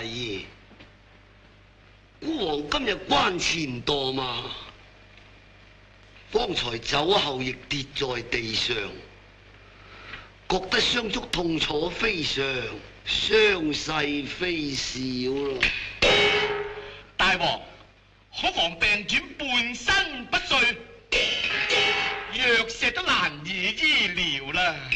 爺，孤王今日關前墮嘛，方才走後亦跌在地上，覺得雙足痛楚非常，傷勢非小咯。 大王，可防病轉半身不遂，藥石都難以醫療啦。